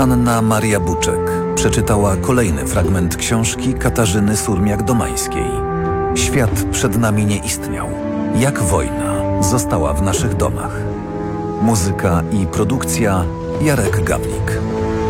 Anna Maria Buczek przeczytała kolejny fragment książki Katarzyny Surmiak-Domańskiej. Świat przed nami nie istniał. Jak wojna została w naszych domach. Muzyka i produkcja Jarek Gawlik.